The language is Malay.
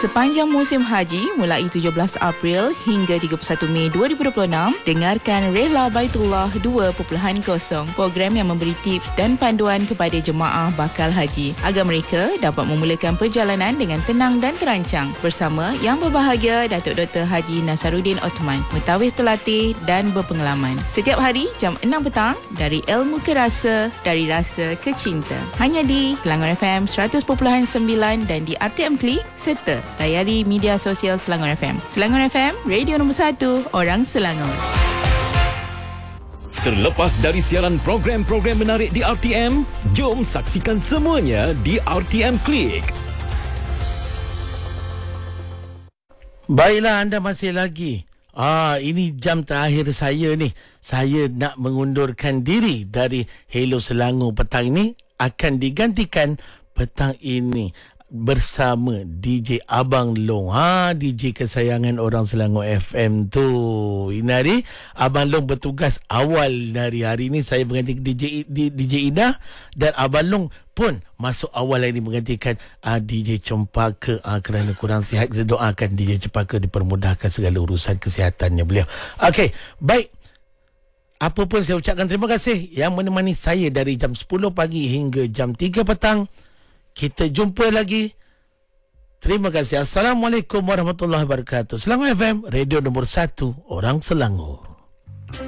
Sepanjang musim haji mulai 17 April hingga 31 Mei 2026, dengarkan Rehla Baitullah 2.0, program yang memberi tips dan panduan kepada jemaah bakal haji agar mereka dapat memulakan perjalanan dengan tenang dan terancang bersama Yang Berbahagia Datuk Dr. Haji Nasaruddin Othman, mutawif terlatih dan berpengalaman. Setiap hari jam 6 petang, dari ilmu ke rasa, dari rasa ke cinta. Hanya di Selangor FM 100.9 dan di RTM Klik serta layari media sosial Selangor FM. Selangor FM, radio nombor 1 orang Selangor. Terlepas dari siaran program-program menarik di RTM, jom saksikan semuanya di RTM Klik. Baiklah, anda masih lagi. Ini jam terakhir saya ni. Saya nak mengundurkan diri dari Hello Selangor petang ini. Akan digantikan petang ini bersama DJ Abang Long. DJ kesayangan orang Selangor FM tu. Ini hari Abang Long bertugas awal dari hari ini. Saya mengganti DJ Ida, dan Abang Long pun masuk awal hari ini menggantikan DJ Cempaka kerana kurang sihat. Kita doakan DJ Cempaka dipermudahkan segala urusan kesihatannya beliau. Okey, baik. Apa pun saya ucapkan terima kasih yang menemani saya dari jam 10 pagi hingga jam 3 petang. Kita jumpa lagi. Terima kasih. Assalamualaikum warahmatullahi wabarakatuh. Selangor FM, radio nombor 1 orang Selangor.